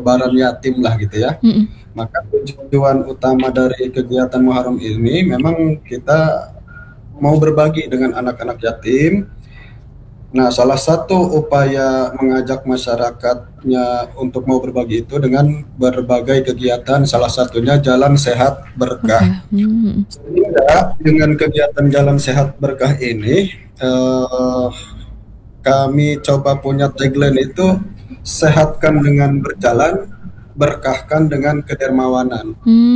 lebaran yatim lah gitu ya. Maka tujuan utama dari kegiatan Muharram ini memang kita mau berbagi dengan anak-anak yatim. Nah, salah satu upaya mengajak masyarakatnya untuk mau berbagi itu dengan berbagai kegiatan, salah satunya Jalan Sehat Berkah. Sehingga dengan kegiatan Jalan Sehat Berkah ini, kami coba punya tagline itu, sehatkan dengan berjalan, berkahkan dengan kedermawanan.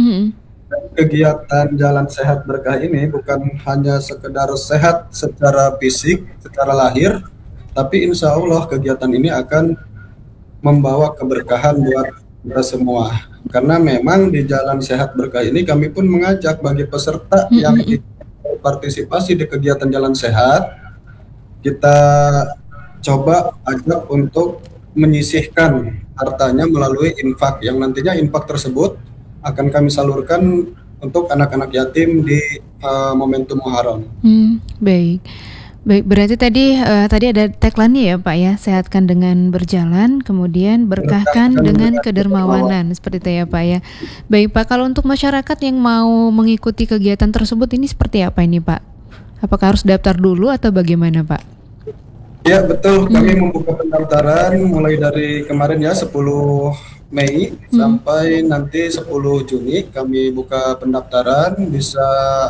Kegiatan Jalan Sehat Berkah ini bukan hanya sekedar sehat secara fisik, secara lahir, tapi insya Allah kegiatan ini akan membawa keberkahan buat kita semua. Karena memang di Jalan Sehat Berkah ini kami pun mengajak bagi peserta yang partisipasi di kegiatan Jalan Sehat, kita coba ajak untuk menyisihkan hartanya melalui infak, yang nantinya infak tersebut akan kami salurkan untuk anak-anak yatim di momentum Muharram. Baik. Berarti tadi ada tagline-nya ya Pak ya, sehatkan dengan berjalan, kemudian berkahkan dengan kedermawanan, seperti itu ya Pak ya. Baik Pak, kalau untuk masyarakat yang mau mengikuti kegiatan tersebut ini seperti apa ini Pak? Apakah harus daftar dulu atau bagaimana Pak? Ya betul, kami membuka pendaftaran mulai dari kemarin ya 10 Mei sampai nanti 10 Juni kami buka pendaftaran, bisa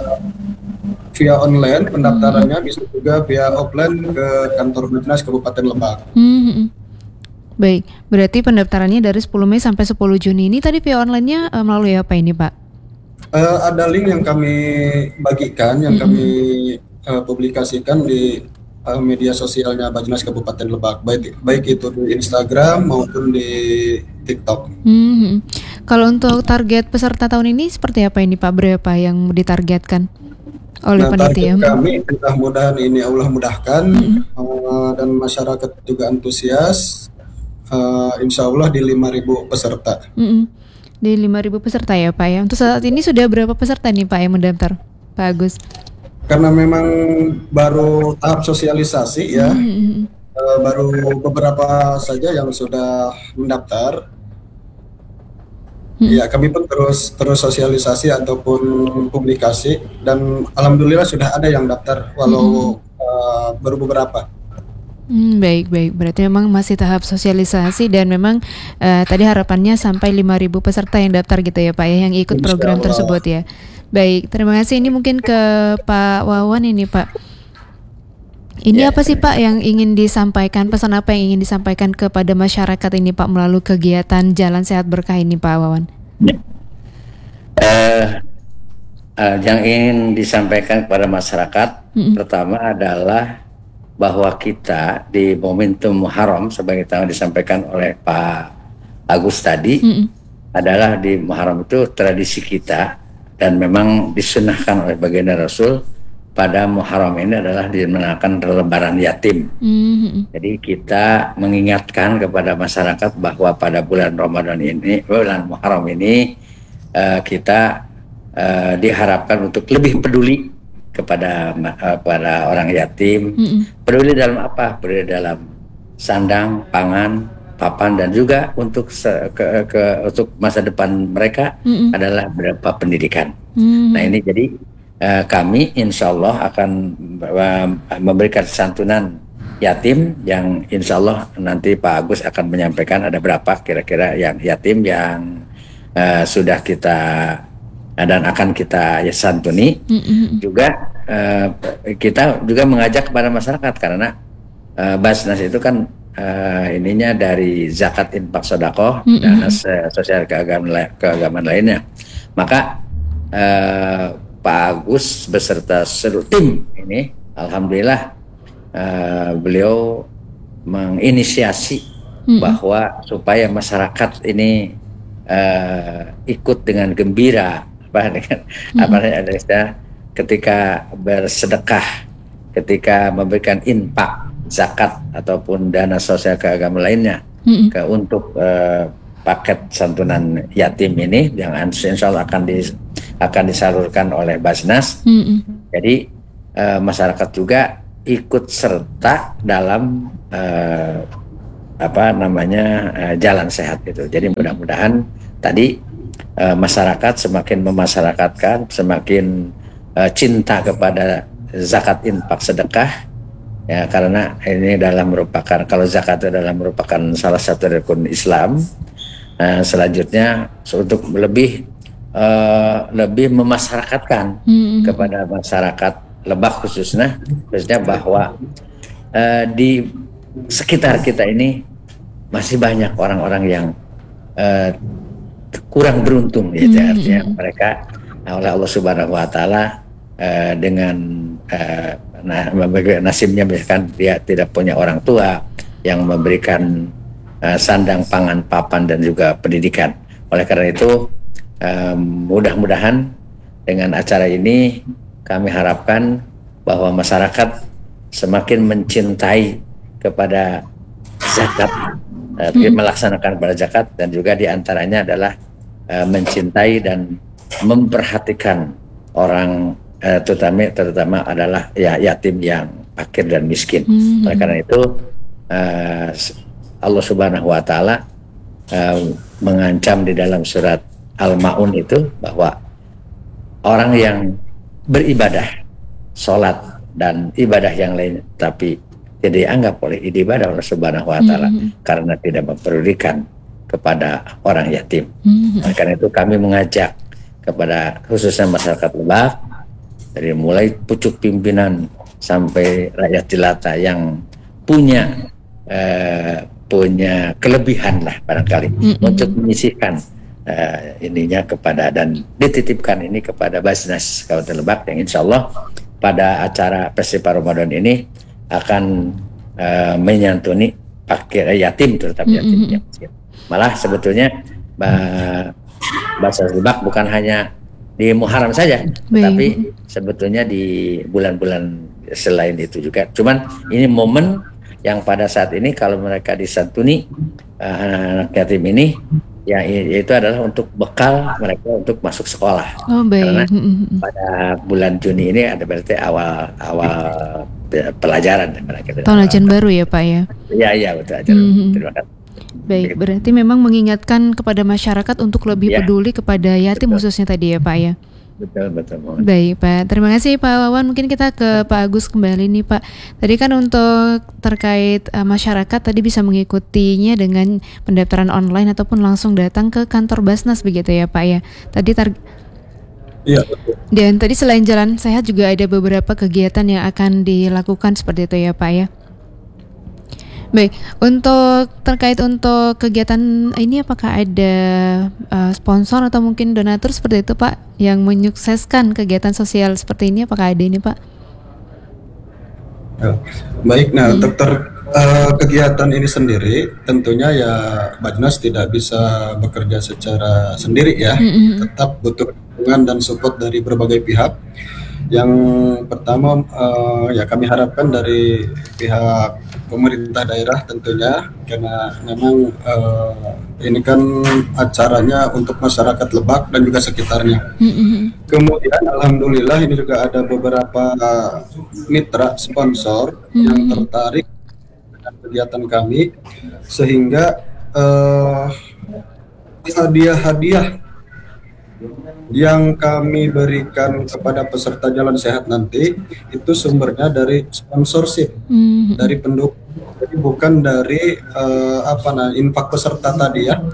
via online pendaftarannya, bisa juga via offline ke kantor Bajnas Kabupaten Lebak. Baik, berarti pendaftarannya dari 10 Mei sampai 10 Juni ini tadi via online-nya melalui apa ini Pak? Ada link yang kami bagikan, yang kami publikasikan di media sosialnya Bajnas Kabupaten Lebak, baik itu di Instagram maupun di TikTok. Kalau untuk target peserta tahun ini seperti apa ini Pak? Berapa yang ditargetkan oleh panitia? Target kami mudah-mudahan ini Allah mudahkan, dan masyarakat juga antusias, insya Allah di 5.000 peserta. Di 5.000 peserta ya Pak ya. Untuk saat ini sudah berapa peserta nih Pak yang mendaftar Pak Agus? Karena memang baru tahap sosialisasi ya, baru beberapa saja yang sudah mendaftar. Ya kami pun terus sosialisasi ataupun publikasi, dan alhamdulillah sudah ada yang daftar walau baru beberapa. Baik, berarti memang masih tahap sosialisasi dan memang tadi harapannya sampai 5.000 peserta yang daftar gitu ya Pak ya, yang ikut program tersebut ya. Baik, terima kasih. Ini mungkin ke Pak Wawan ini Pak. Ini apa sih Pak yang ingin disampaikan, pesan apa yang ingin disampaikan kepada masyarakat ini Pak melalui kegiatan Jalan Sehat Berkah ini Pak Wawan? Yang ingin disampaikan kepada masyarakat pertama adalah bahwa kita di momentum Muharram sebagaimana disampaikan oleh Pak Agus tadi, adalah di Muharram itu tradisi kita dan memang disunahkan oleh baginda Rasul pada Muharram ini adalah dimenangkan lebaran yatim. Jadi kita mengingatkan kepada masyarakat bahwa pada bulan Ramadan ini, bulan Muharram ini, kita diharapkan untuk lebih peduli kepada orang yatim. Peduli dalam apa? Peduli dalam sandang, pangan, papan, dan juga untuk untuk masa depan mereka adalah beberapa pendidikan. Nah ini jadi kami insya Allah akan memberikan santunan yatim yang insya Allah nanti Pak Agus akan menyampaikan ada berapa kira-kira yang yatim yang sudah kita dan akan kita santuni. Juga kita juga mengajak kepada masyarakat karena Basnas itu kan ininya dari zakat infak sedekah dan sosial keagamaan lainnya. Maka Pak Agus beserta seluruh tim ini alhamdulillah beliau menginisiasi bahwa supaya masyarakat ini ikut dengan gembira ketika bersedekah, ketika memberikan infak zakat ataupun dana sosial keagamaan lainnya untuk paket santunan yatim ini yang insya Allah akan disalurkan oleh Basnas. Jadi masyarakat juga ikut serta dalam jalan sehat itu. Jadi mudah-mudahan tadi masyarakat semakin memasyarakatkan, semakin cinta kepada zakat, infak, sedekah, ya, karena ini kalau zakat itu adalah merupakan salah satu rukun Islam. Selanjutnya untuk lebih memasyarakatkan kepada masyarakat Lebak khususnya bahwa di sekitar kita ini masih banyak orang-orang yang kurang beruntung, gitu. Artinya mereka oleh Allah Subhanahu Wa Taala dengan nasibnya misalkan dia tidak punya orang tua yang memberikan sandang, pangan, papan dan juga pendidikan. Oleh karena itu mudah-mudahan dengan acara ini kami harapkan bahwa masyarakat semakin mencintai kepada zakat, melaksanakan pada zakat, dan juga diantaranya adalah mencintai dan memperhatikan orang, terutama adalah yatim yang fakir dan miskin. Oleh karena itu Allah Subhanahu Wa Taala mengancam di dalam surat Al-Maun itu bahwa orang yang beribadah, sholat dan ibadah yang lain, tapi tidak dianggap oleh ibadah Allah Subhanahu Wa Taala karena tidak mempedulikan kepada orang yatim. Karena itu kami mengajak kepada khususnya masyarakat Lebak, dari mulai pucuk pimpinan sampai rakyat jelata yang punya kelebihan lah barangkali untuk menyisihkan ininya kepada dan dititipkan ini kepada Basnas Kabupaten Lebak, yang insya Allah pada acara festival Ramadan ini akan menyantuni yatim, terutama yatim. Malah sebetulnya Basnas Lebak bukan hanya di Muharram saja, tapi sebetulnya di bulan-bulan selain itu juga. Cuman ini momen yang pada saat ini kalau mereka disantuni anak yatim ini, ya itu adalah untuk bekal mereka untuk masuk sekolah. Karena pada bulan Juni ini ada berarti awal pelajaran mereka. Tahun ajaran baru ya Pak ya? Iya betul ajaran. Terima kasih. Baik, berarti memang mengingatkan kepada masyarakat untuk lebih peduli kepada yatim khususnya tadi ya Pak ya? Betul. Baik Pak, terima kasih Pak Wawan. Mungkin kita ke Pak Agus kembali nih Pak. Tadi kan untuk terkait masyarakat tadi bisa mengikutinya dengan pendaftaran online ataupun langsung datang ke kantor Basnas begitu ya Pak ya. Iya. Dan tadi selain jalan sehat juga ada beberapa kegiatan yang akan dilakukan seperti itu ya Pak ya. Baik, terkait untuk kegiatan ini apakah ada sponsor atau mungkin donatur seperti itu Pak yang menyukseskan kegiatan sosial seperti ini, apakah ada ini Pak? Ya. Baik, nah kegiatan ini sendiri tentunya ya Basnas tidak bisa bekerja secara sendiri ya, tetap butuh dukungan dan support dari berbagai pihak. Yang pertama ya kami harapkan dari pihak pemerintah daerah tentunya, karena memang ini kan acaranya untuk masyarakat Lebak dan juga sekitarnya. Kemudian alhamdulillah ini juga ada beberapa mitra sponsor yang tertarik dengan kegiatan kami, sehingga hadiah-hadiah yang kami berikan kepada peserta jalan sehat nanti itu sumbernya dari sponsorship, dari pendukung, jadi bukan dari infak peserta tadi ya.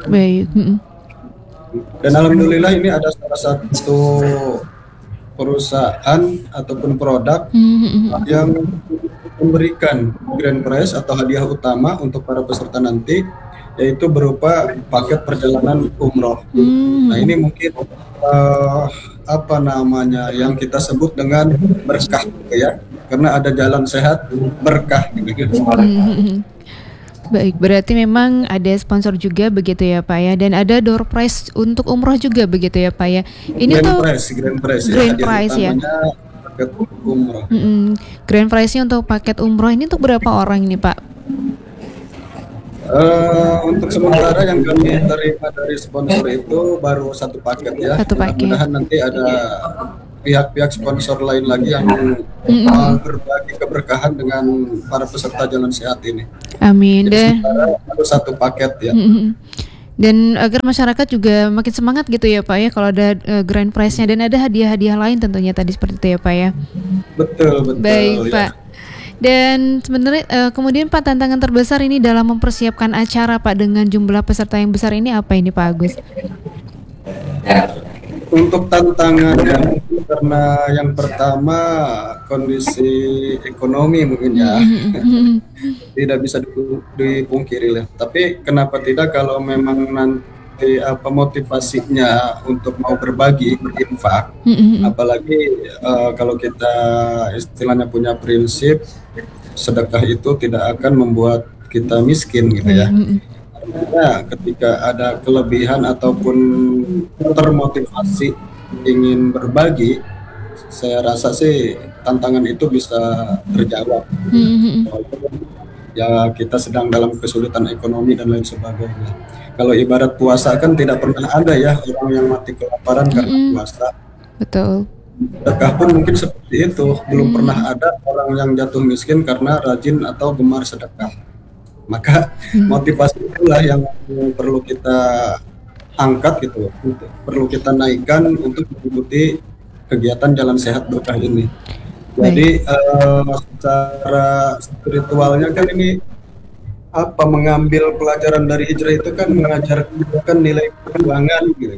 Dan alhamdulillah ini ada salah satu perusahaan ataupun produk yang memberikan grand prize atau hadiah utama untuk para peserta nanti, yaitu berupa paket perjalanan umroh. Nah ini mungkin yang kita sebut dengan berkah ya, karena ada jalan sehat berkah gitu. Baik, berarti memang ada sponsor juga begitu ya Pak ya, dan ada door prize untuk umroh juga begitu ya Pak ya. Ini grand prize ya. Paket umroh. Grand prize-nya untuk paket umroh ini untuk berapa orang ini Pak? Untuk sementara yang kami terima dari sponsor itu baru satu paket ya. Satu paket. Mudah-mudahan nanti ada pihak-pihak sponsor lain lagi yang berbagi keberkahan dengan para peserta jalan sehat ini. Amin. Jadi harus satu paket ya. Dan agar masyarakat juga makin semangat gitu ya Pak ya, kalau ada grand prize-nya dan ada hadiah-hadiah lain tentunya tadi seperti itu ya Pak ya. Betul. Baik ya. Pak. Dan sebenarnya kemudian Pak, tantangan terbesar ini dalam mempersiapkan acara Pak dengan jumlah peserta yang besar ini apa ini Pak Agus? Untuk tantangannya karena yang pertama kondisi ekonomi mungkin ya tidak bisa dipungkiri lah. Tapi kenapa tidak kalau memang nanti motivasinya untuk mau berbagi, berinfak, apalagi kalau kita istilahnya punya prinsip sedekah itu tidak akan membuat kita miskin gitu ya. Nah, ketika ada kelebihan ataupun termotivasi ingin berbagi, saya rasa sih tantangan itu bisa terjawab. Ya kita sedang dalam kesulitan ekonomi dan lain sebagainya. Kalau ibarat puasa kan tidak pernah ada ya orang yang mati kelaparan karena puasa. Betul. Sedekah pun mungkin seperti itu, belum pernah ada orang yang jatuh miskin karena rajin atau gemar sedekah. Maka motivasi itulah yang perlu kita angkat gitu, perlu kita naikkan untuk mengikuti kegiatan jalan sehat berkah ini. Jadi secara spiritualnya kan ini mengambil pelajaran dari hijrah itu kan mengajarkan nilai perjuangan gitu,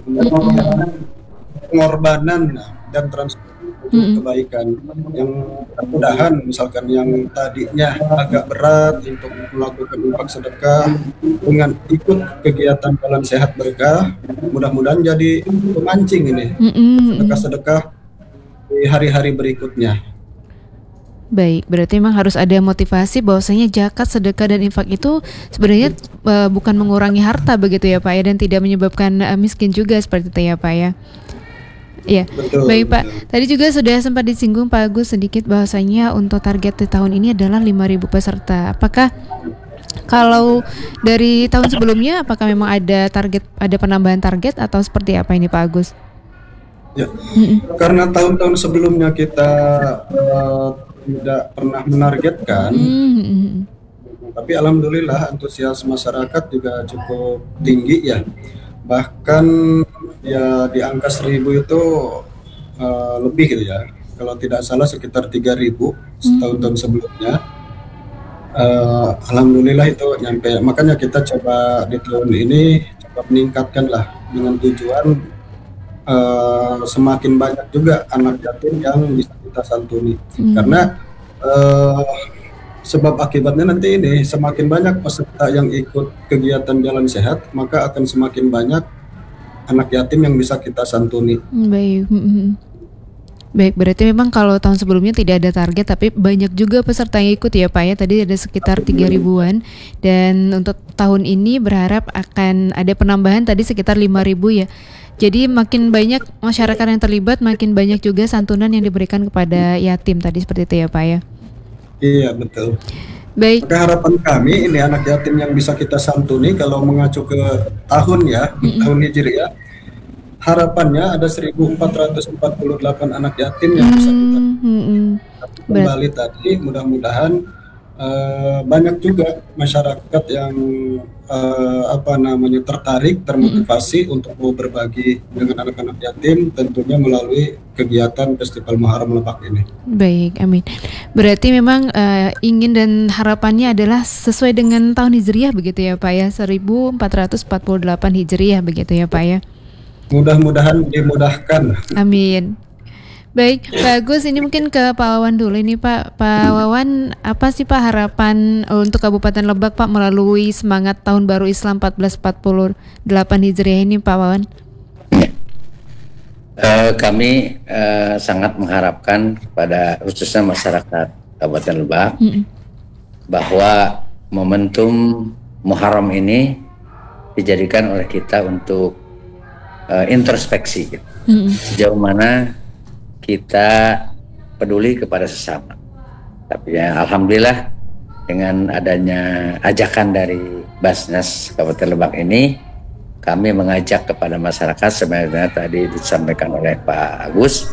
pengorbanan dan transformasi kebaikan yang mudah-mudahan misalkan yang tadinya agak berat untuk melakukan infak sedekah dengan ikut kegiatan jalan sehat berkah, mudah-mudahan jadi pemancing ini sedekah-sedekah di hari-hari berikutnya. Baik, berarti memang harus ada motivasi bahwasanya zakat, sedekah dan infak itu sebenarnya bukan mengurangi harta begitu ya Pak ya, dan tidak menyebabkan miskin juga seperti itu ya Pak ya. Iya, baik Pak. Tadi juga sudah sempat disinggung Pak Agus sedikit bahwasanya untuk target di tahun ini adalah 5.000 peserta. Apakah kalau dari tahun sebelumnya apakah memang ada penambahan target atau seperti apa ini Pak Agus? Ya, karena tahun-tahun sebelumnya kita tidak pernah menargetkan, tapi alhamdulillah antusias masyarakat juga cukup tinggi ya. Bahkan ya di angka 1.000 itu lebih gitu ya. Kalau tidak salah sekitar 3.000 tahun-tahun sebelumnya. Alhamdulillah itu nyampe. Makanya kita coba di tahun ini coba meningkatkan lah dengan tujuan semakin banyak juga anak yatim yang bisa kita santuni. Karena sebab akibatnya nanti ini semakin banyak peserta yang ikut kegiatan jalan sehat, maka akan semakin banyak anak yatim yang bisa kita santuni. Baik. Baik, berarti memang kalau tahun sebelumnya tidak ada target tapi banyak juga peserta yang ikut ya Pak ya. Tadi ada sekitar 3.000-an dan untuk tahun ini berharap akan ada penambahan tadi sekitar 5.000 ya. Jadi makin banyak masyarakat yang terlibat, makin banyak juga santunan yang diberikan kepada yatim tadi seperti itu ya Pak ya. Iya betul. Baik. Maka harapan kami ini anak yatim yang bisa kita santuni kalau mengacu ke tahun ya, tahun Hijriah, harapannya ada 1.448 anak yatim yang bisa kita kembali tadi. Mudah-mudahan banyak juga masyarakat yang tertarik, termotivasi untuk mau berbagi dengan anak-anak yatim, tentunya melalui kegiatan Festival Muharram Lebak ini. Baik, amin. Berarti memang ingin dan harapannya adalah sesuai dengan tahun Hijriah begitu ya Pak ya, 1448 Hijriah begitu ya Pak ya. Mudah-mudahan dimudahkan. Amin. Baik, Pak Agus, ini mungkin ke Pak Wawan dulu ini Pak. Pak Wawan, apa sih Pak harapan untuk Kabupaten Lebak Pak melalui semangat Tahun Baru Islam 1448 Hijriah ini Pak Wawan? Kami sangat mengharapkan pada khususnya masyarakat Kabupaten Lebak bahwa momentum Muharram ini dijadikan oleh kita untuk introspeksi sejauh mana kita peduli kepada sesama. Tapi ya alhamdulillah dengan adanya ajakan dari Basnas Kabupaten Lebak ini, kami mengajak kepada masyarakat sebagaimana tadi disampaikan oleh Pak Agus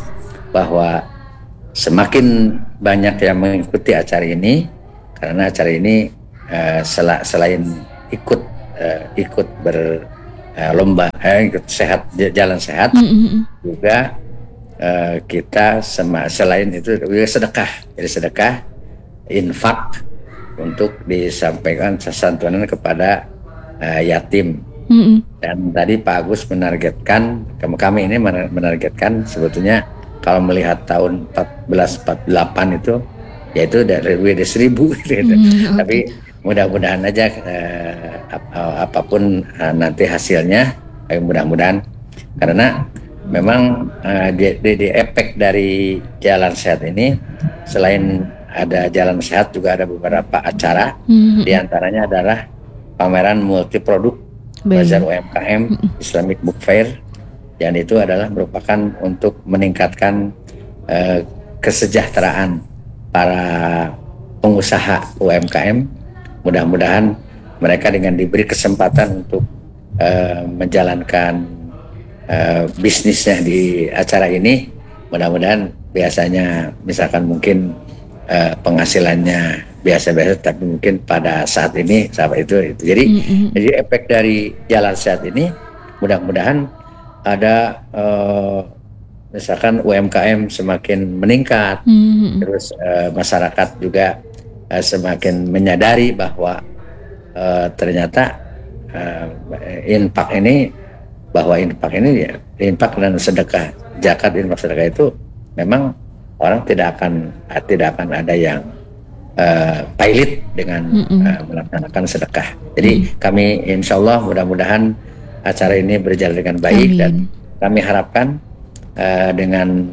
bahwa semakin banyak yang mengikuti acara ini, karena acara ini selain ikut berlomba, ikut sehat, jalan sehat, juga kita selain itu sedekah, jadi sedekah, infak untuk disampaikan santunan kepada yatim. Dan tadi Pak Agus menargetkan, kami ini menargetkan sebetulnya kalau melihat tahun 1448 itu yaitu dari lebih dari 1000 gitu. Tapi mudah-mudahan aja apapun nanti hasilnya, mudah-mudahan, karena memang di efek dari jalan sehat ini, selain ada jalan sehat juga ada beberapa acara, diantaranya adalah pameran multi produk, Bazar UMKM, Islamic Book Fair, dan itu adalah merupakan untuk meningkatkan kesejahteraan para pengusaha UMKM. Mudah-mudahan mereka dengan diberi kesempatan untuk menjalankan bisnisnya di acara ini, mudah-mudahan biasanya misalkan mungkin penghasilannya biasa-biasa, tapi mungkin pada saat ini itu. Jadi efek dari jalan sehat ini mudah-mudahan ada misalkan UMKM semakin meningkat, terus masyarakat juga semakin menyadari bahwa ternyata infak ini infak dan sedekah, zakat, infak, sedekah itu memang orang tidak akan ada yang pailit dengan melaksanakan sedekah. Jadi kami insya Allah mudah-mudahan acara ini berjalan dengan baik. Amin. Dan kami harapkan dengan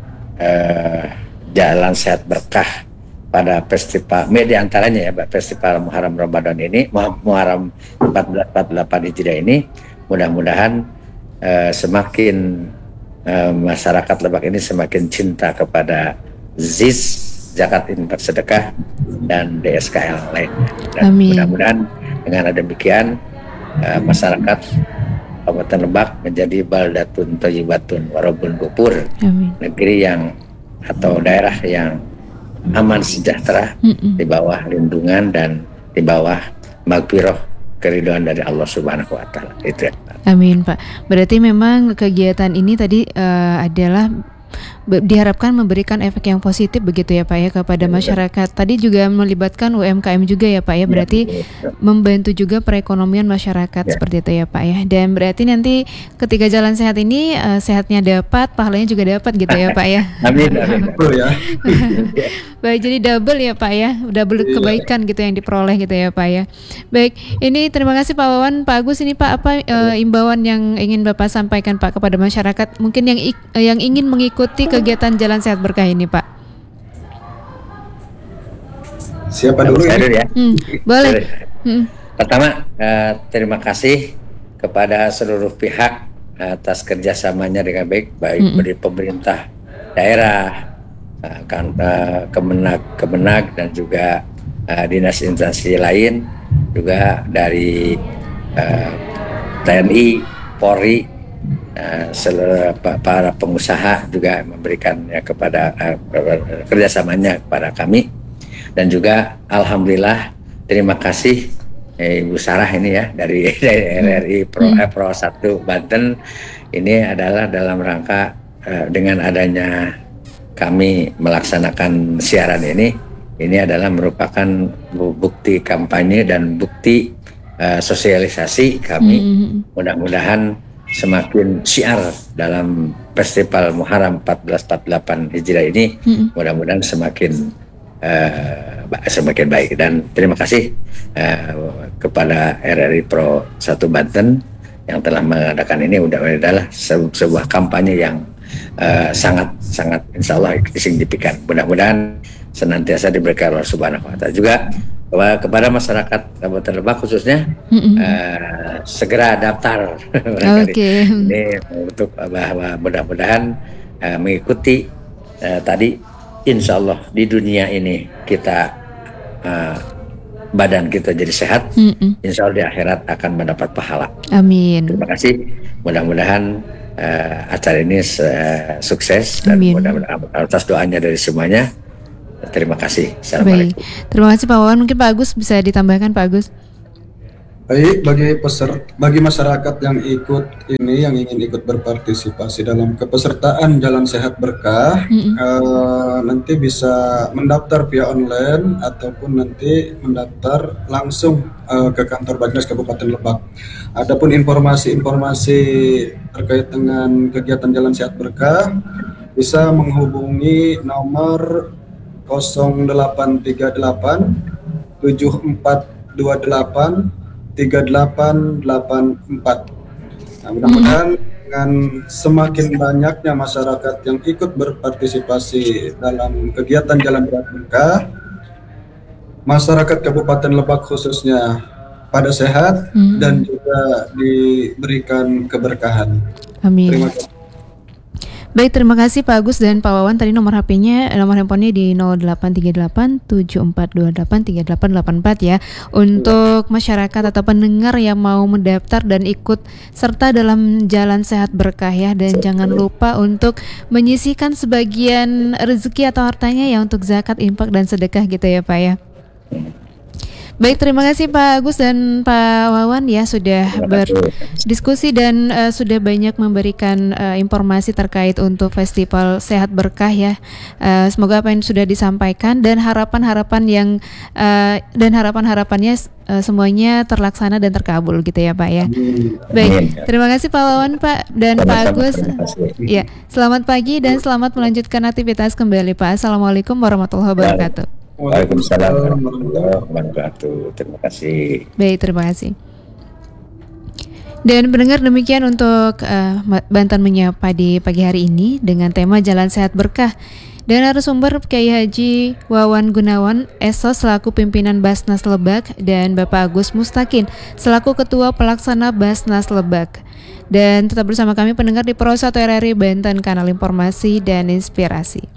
jalan sehat berkah pada festival, di antaranya ya festival Muharram Ramadan ini, Muharram 1448 Hijriah ini, mudah-mudahan semakin masyarakat Lebak ini semakin cinta kepada ZIS, zakat, infak, sedekah, dan DSKL lainnya. Dan mudah-mudahan dengan demikian masyarakat Kabupaten Lebak menjadi baldatun thayyibatun warabun gopur, negeri yang atau daerah yang aman, sejahtera, di bawah lindungan dan di bawah magfirah, keridhaan dari Allah Subhanahu wa taala. Itu. Amin, Pak. Berarti memang kegiatan ini tadi adalah diharapkan memberikan efek yang positif begitu ya Pak ya kepada masyarakat. Tadi juga melibatkan UMKM juga ya Pak ya, berarti membantu juga perekonomian masyarakat seperti itu ya Pak ya. Dan berarti nanti ketika jalan sehat ini sehatnya dapat, pahalanya juga dapat gitu ya Pak ya. Amin. Ya. Baik, jadi double ya Pak ya, double kebaikan gitu yang diperoleh gitu ya Pak ya. Baik, ini terima kasih Pak Wawan. Pak Agus, ini Pak apa imbauan yang ingin Bapak sampaikan Pak kepada masyarakat mungkin yang ingin mengikuti kegiatan jalan sehat berkah ini Pak? Siapa dulu ya? Boleh. Pertama, terima kasih kepada seluruh pihak atas kerjasamanya dengan baik dari pemerintah daerah, Kemenag dan juga dinas instansi lain, juga dari TNI, Polri, seluruh para pengusaha juga memberikan kepada kerjasamanya kepada kami. Dan juga alhamdulillah terima kasih Ibu Sarah ini ya dari RRI Pro 1 Banten. Ini adalah dalam rangka dengan adanya kami melaksanakan siaran ini adalah merupakan bukti kampanye dan bukti sosialisasi kami. Mudah-mudahan semakin syiar dalam festival Muharram 1448 Hijriah ini, mudah-mudahan semakin baik. Dan terima kasih kepada RRI Pro 1 Banten yang telah mengadakan ini. Adalah sebuah kampanye yang sangat insya Allah signifikan. Mudah-mudahan senantiasa diberkahi Allah Subhanahu wa taala. Juga kepada masyarakat Kabupaten Lebak khususnya segera daftar. Ini untuk bahwa mudah-mudahan mengikuti tadi, insya Allah di dunia ini kita badan kita jadi sehat, insya Allah di akhirat akan mendapat pahala. Amin. Terima kasih. Mudah-mudahan acara ini sukses dan mudah-mudahan atas doanya dari semuanya. Terima kasih. Assalamualaikum. Baik, terima kasih Pak Wawan. Mungkin Pak Agus bisa ditambahkan, Pak Agus. Baik, bagi masyarakat yang ingin ikut berpartisipasi dalam kepesertaan Jalan Sehat Berkah, nanti bisa mendaftar via online ataupun nanti mendaftar langsung ke kantor Bagnas Kabupaten Lebak. Adapun informasi-informasi terkait dengan kegiatan Jalan Sehat Berkah bisa menghubungi nomor 0838 7428 3884. Nah, mudah-mudahan dengan semakin banyaknya masyarakat yang ikut berpartisipasi dalam kegiatan Jalan Berkah, masyarakat Kabupaten Lebak khususnya pada sehat dan juga diberikan keberkahan. Amin. Terima kasih. Baik, terima kasih Pak Agus dan Pak Wawan. Tadi nomor handphonenya di 083874283884 ya. Untuk masyarakat atau pendengar yang mau mendaftar dan ikut serta dalam Jalan Sehat Berkah ya. Dan jangan lupa untuk menyisihkan sebagian rezeki atau hartanya ya untuk zakat, infak dan sedekah gitu ya Pak ya. Baik, terima kasih Pak Agus dan Pak Wawan ya sudah berdiskusi dan sudah banyak memberikan informasi terkait untuk Festival Sehat Berkah ya. Semoga apa yang sudah disampaikan dan harapannya semuanya terlaksana dan terkabul gitu ya Pak ya. Baik, terima kasih Pak Wawan, Pak dan Pak Agus. Ya, selamat pagi dan selamat melanjutkan aktivitas kembali Pak. Assalamualaikum warahmatullahi wabarakatuh. Waalaikumsalam warahmatullahi wabarakatuh. Terima kasih. Baik, terima kasih. Dan pendengar, demikian untuk Banten Menyapa di pagi hari ini dengan tema Jalan Sehat Berkah. Dan narasumber Kiai Haji Wawan Gunawan SO selaku pimpinan Basnas Lebak dan Bapak Agus Mustakin selaku Ketua Pelaksana Basnas Lebak. Dan tetap bersama kami pendengar di Pro 1 RRI Banten, kanal informasi dan inspirasi.